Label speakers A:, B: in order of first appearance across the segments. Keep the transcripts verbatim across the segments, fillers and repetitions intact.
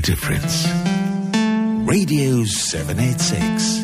A: difference. Radio seven eighty-six.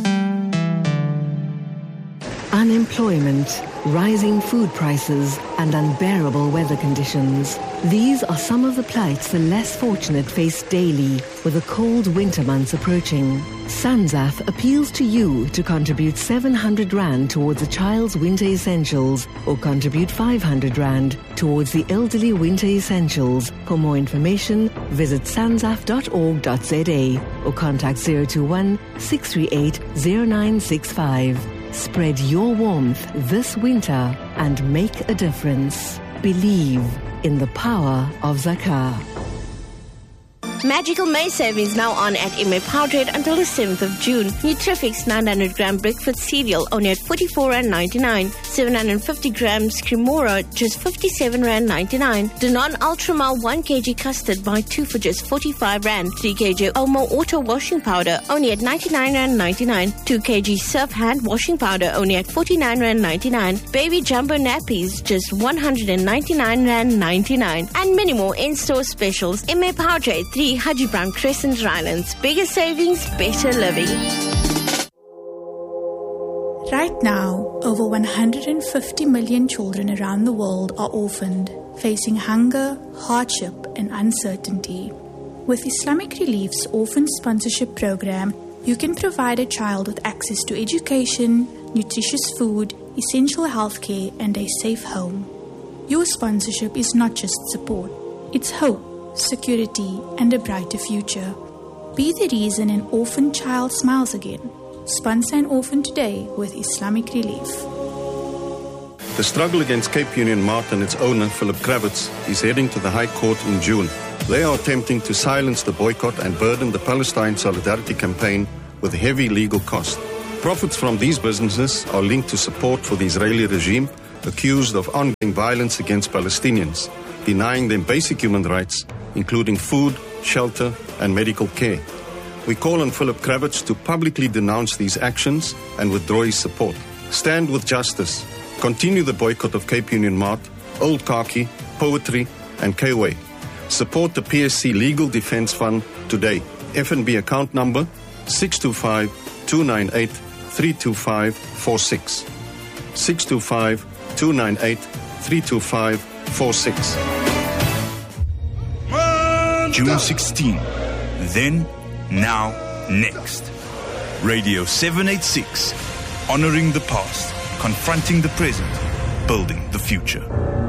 B: Unemployment, rising food prices, and unbearable weather conditions. These are some of the plights the less fortunate face daily with the cold winter months approaching. Sanzaf appeals to you to contribute seven hundred rand towards a child's winter essentials or contribute five hundred rand towards the elderly winter essentials. For more information, visit sanzaf dot org dot z a or contact zero two one, six three eight, zero nine six five. Spread your warmth this winter and make a difference. Believe in the power of Zakah.
C: Magical May savings now on at M A Powdered until the seventh of June. Nutrifix nine hundred gram breakfast cereal only at forty-four rand ninety-nine. seven hundred fifty grams Cremora just fifty-seven rand ninety-nine. Danone Ultramel one kilogram custard buy two for just forty-five rand. three kilograms Omo Auto washing powder only at ninety-nine rand ninety-nine. two kilograms Surf hand washing powder only at forty-nine rand ninety-nine. Baby Jumbo nappies just one hundred ninety-nine rand ninety-nine. And many more in-store specials. M A Powdered three Haji Brown Crescent, Rylands. Bigger savings, better living.
D: Right now, over one hundred fifty million children around the world are orphaned, facing hunger, hardship, and uncertainty. With Islamic Relief's Orphan Sponsorship Program, you can provide a child with access to education, nutritious food, essential healthcare, and a safe home. Your sponsorship is not just support, it's hope, security, and a brighter future. Be the reason an orphan child smiles again. Sponsor an orphan today with Islamic Relief.
E: The struggle against Cape Union Mart and its owner, Philip Kravitz, is heading to the High Court in June. They are attempting to silence the boycott and burden the Palestine Solidarity Campaign with heavy legal costs. Profits from these businesses are linked to support for the Israeli regime, accused of ongoing violence against Palestinians, denying them basic human rights, including food, shelter, and medical care. We call on Philip Kravitz to publicly denounce these actions and withdraw his support. Stand with justice. Continue the boycott of Cape Union Mart, Old Khaki, Poetry, and K-Way. Support the P S C Legal Defense Fund today. F N B account number six two five, two nine eight, three two five four six. six two five, two nine eight, three two five four six.
F: June sixteenth. Then, now, next. Radio seven eighty-six. Honoring the past, confronting the present, building the future.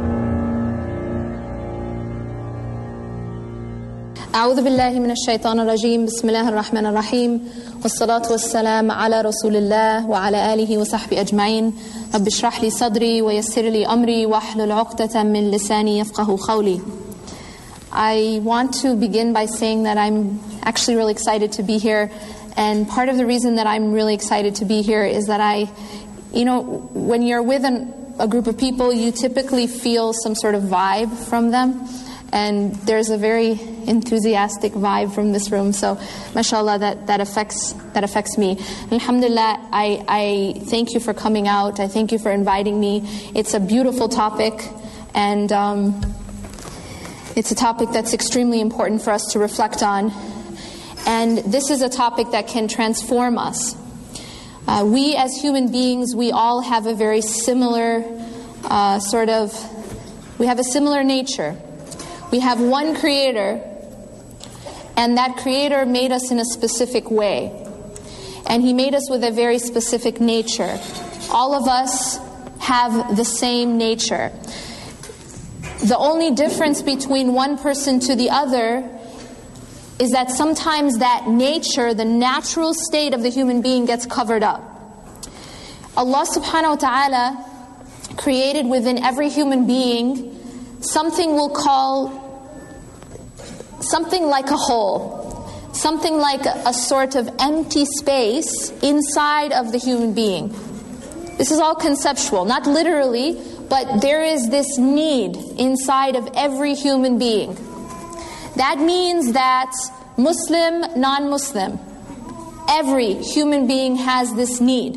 G: أعوذ بالله من الشيطان الرجيم بسم الله الرحمن الرحيم والصلاة والسلام على رسول الله وعلى آله وصحبه أجمعين رب اشرح لي صدري ويسر لي أمري واحلل عقدة من لساني يفقه قولي. I want to begin by saying that I'm actually really excited to be here, and part of the reason that I'm really excited to be here is that I, you know, when you're with an, a group of people, you typically feel some sort of vibe from them, and there's a very enthusiastic vibe from this room, so mashallah, that, that affects that affects me. Alhamdulillah, I, I thank you for coming out, I thank you for inviting me. It's a beautiful topic, and um, it's a topic that's extremely important for us to reflect on. And this is a topic that can transform us. Uh, we as human beings, we all have a very similar uh, sort of, we have a similar nature. We have one creator, and that creator made us in a specific way. And he made us with a very specific nature. All of us have the same nature. The only difference between one person to the other is that sometimes that nature, the natural state of the human being, gets covered up. Allah subhanahu wa ta'ala created within every human being something we'll call something like a hole, something like a, a sort of empty space inside of the human being. This is all conceptual, not literally, but there is this need inside of every human being. That means that Muslim, non-Muslim, every human being has this need.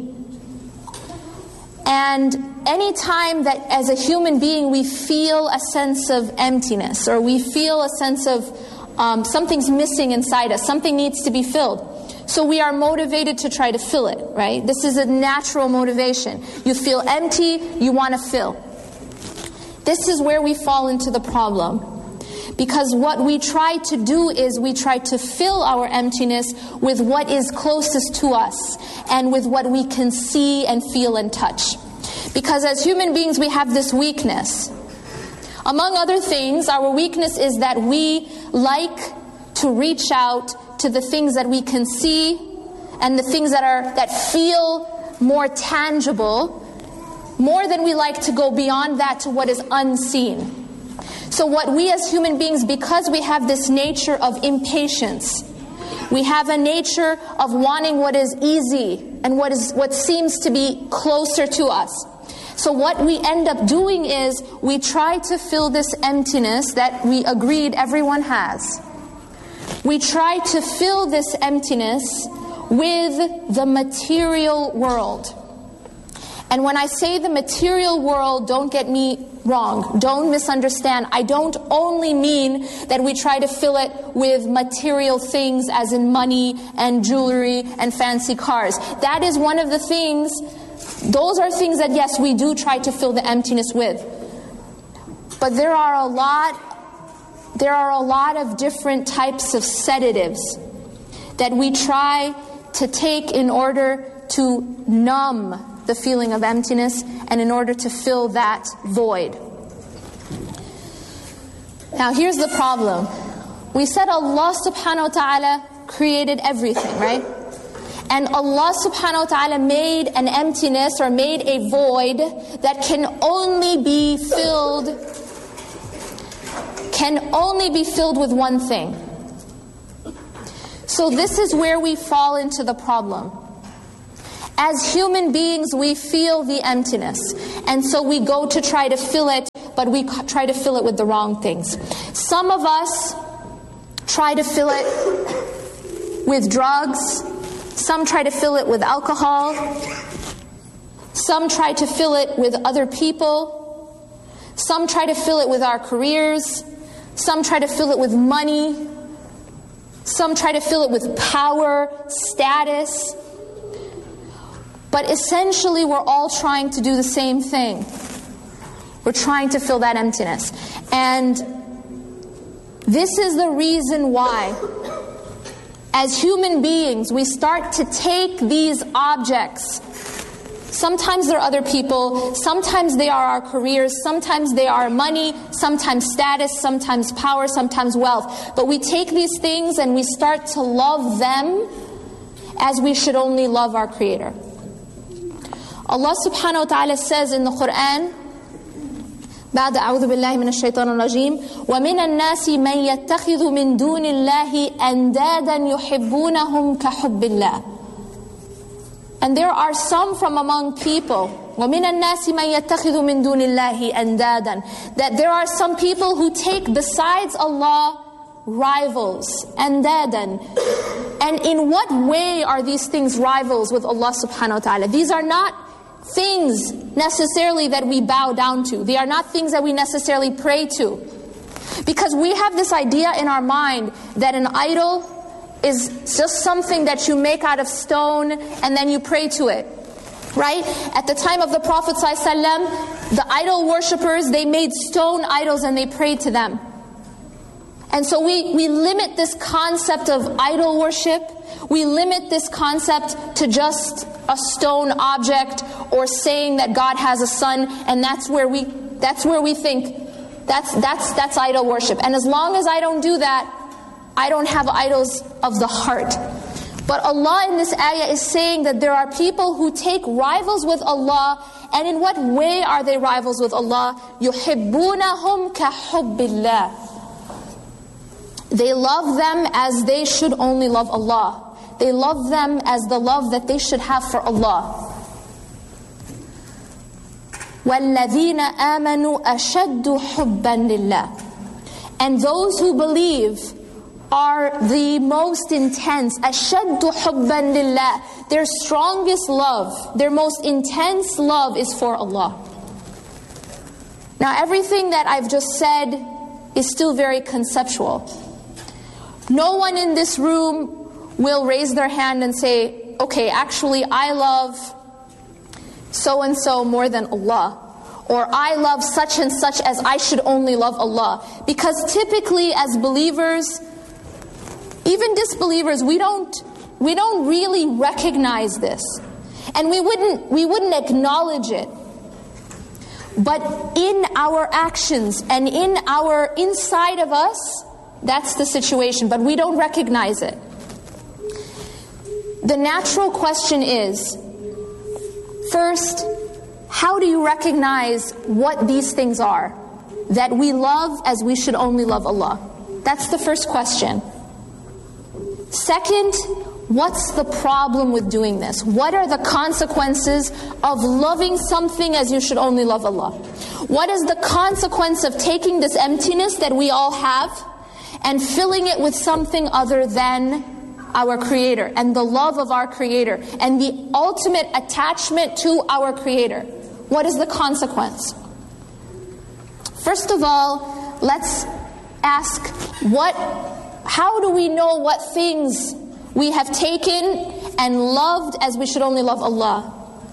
G: And any time that as a human being we feel a sense of emptiness, or we feel a sense of um, something's missing inside us. Something needs to be filled. So we are motivated to try to fill it, right? This is a natural motivation. You feel empty, you want to fill. This is where we fall into the problem. Because what we try to do is we try to fill our emptiness with what is closest to us and with what we can see and feel and touch. Because as human beings, we have this weakness. Among other things, our weakness is that we like to reach out to the things that we can see and the things that are that feel more tangible, more than we like to go beyond that to what is unseen. So what we as human beings, because we have this nature of impatience, we have a nature of wanting what is easy and what is what seems to be closer to us. So what we end up doing is we try to fill this emptiness that we agreed everyone has. We try to fill this emptiness with the material world. And when I say the material world, don't get me wrong. Don't misunderstand. I don't only mean that we try to fill it with material things as in money and jewelry and fancy cars. That is one of the things, those are things that yes, we do try to fill the emptiness with. But there are a lot, there are a lot of different types of sedatives that we try to take in order to numb the feeling of emptiness and in order to fill that void. Now here's the problem. We said Allah subhanahu wa ta'ala created everything, right? And Allah subhanahu wa ta'ala made an emptiness or made a void that can only be filled can only be filled with one thing. So this is where we fall into the problem. As human beings, we feel the emptiness. And so we go to try to fill it, but we try to fill it with the wrong things. Some of us try to fill it with drugs. Some try to fill it with alcohol. Some try to fill it with other people. Some try to fill it with our careers. Some try to fill it with money. Some try to fill it with power, status. But essentially, we're all trying to do the same thing. We're trying to fill that emptiness. And this is the reason why, as human beings, we start to take these objects. Sometimes they're other people, sometimes they are our careers, sometimes they are money, sometimes status, sometimes power, sometimes wealth. But we take these things and we start to love them as we should only love our Creator. Allah subhanahu wa ta'ala says in the Quran, بعد أعوذ بالله من الشيطان الرجيم ومن الناس من يتخذ من دون الله أندادا يحبونهم كحب الله. And there are some from among people, ومن الناس من يتخذ من دون الله أندادا, that there are some people who take besides Allah rivals, andadan. And in what way are these things rivals with Allah subhanahu wa ta'ala? These are not things necessarily that we bow down to. They are not things that we necessarily pray to. Because we have this idea in our mind that an idol is just something that you make out of stone and then you pray to it. Right? At the time of the Prophet ﷺ, the idol worshippers, they made stone idols and they prayed to them. And so we, we limit this concept of idol worship. We limit this concept to just a stone object or saying that God has a son, and that's where we that's where we think that's that's that's idol worship. And as long as I don't do that, I don't have idols of the heart. But Allah in this ayah is saying that there are people who take rivals with Allah. And in what way are they rivals with Allah? يُحِبُّونَهُمْ كَحُبِّ اللَّهِ. They love them as they should only love Allah. They love them as the love that they should have for Allah. وَالَّذِينَ آمَنُوا أَشَدُّ حُبًّا لِلَّهِ. And those who believe are the most intense. أَشَدُّ حُبًّا لِلَّهِ. Their strongest love, their most intense love is for Allah. Now everything that I've just said is still very conceptual. No one in this room will raise their hand and say, okay, actually I love so-and-so more than Allah. Or I love such and such as I should only love Allah. Because typically as believers, even disbelievers, we don't we don't really recognize this. And we wouldn't we wouldn't acknowledge it. But in our actions and in our inside of us, that's the situation, but we don't recognize it. The natural question is, first, how do you recognize what these things are that we love as we should only love Allah? That's the first question. Second, what's the problem with doing this? What are the consequences of loving something as you should only love Allah? What is the consequence of taking this emptiness that we all have and filling it with something other than our Creator and the love of our Creator and the ultimate attachment to our Creator? What is the consequence? First of all, let's ask, what, how do we know what things we have taken and loved as we should only love Allah?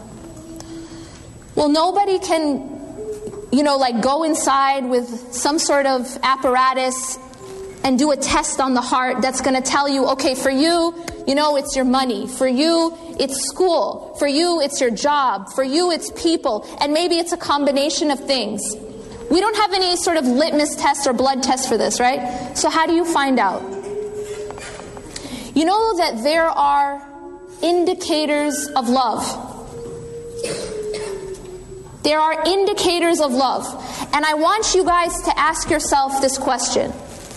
G: Well, nobody can, you know, like go inside with some sort of apparatus and do a test on the heart that's going to tell you, okay, for you, you know, it's your money. For you, it's school. For you, it's your job. For you, it's people. And maybe it's a combination of things. We don't have any sort of litmus test or blood test for this, right? So how do you find out? You know that there are indicators of love. There are indicators of love. And I want you guys to ask yourself this question.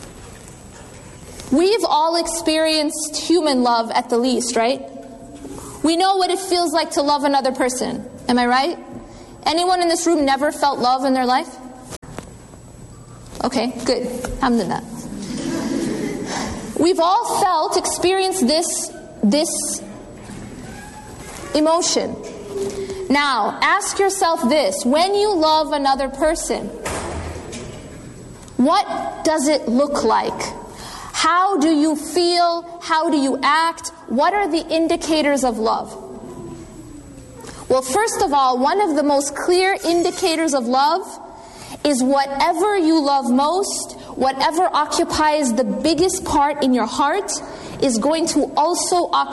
G: We've all experienced human love at the least, right? We know what it feels like to love another person. Am I right? Anyone in this room never felt love in their life? Okay, good. Alhamdulillah. We've all felt, experienced this, this emotion. Now, ask yourself this. When you love another person, what does it look like? How do you feel? How do you act? What are the indicators of love? Well, first of all, one of the most clear indicators of love is whatever you love most, whatever occupies the biggest part in your heart, is going to also occupy